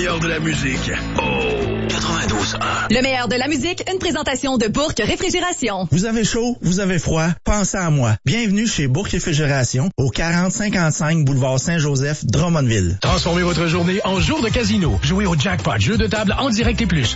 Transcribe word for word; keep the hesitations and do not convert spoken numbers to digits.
meilleur de la musique. Oh! quatre-vingt-douze un. Le meilleur de la musique, une présentation de Bourque Réfrigération. Vous avez chaud, vous avez froid, pensez à moi. Bienvenue chez Bourque Réfrigération, au quarante cinquante-cinq boulevard Saint-Joseph, Drummondville. Transformez votre journée en jour de casino. Jouez au jackpot, jeu de table en direct et plus.